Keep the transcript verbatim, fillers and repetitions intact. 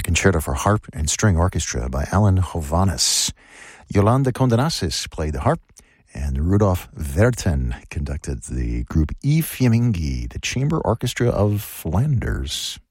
concerto for harp and string orchestra by Alan Hovhaness. Yolanda Condenasis played the harp, and Rudolf Verten conducted the group E. Fiammingi, the Chamber Orchestra of Flanders.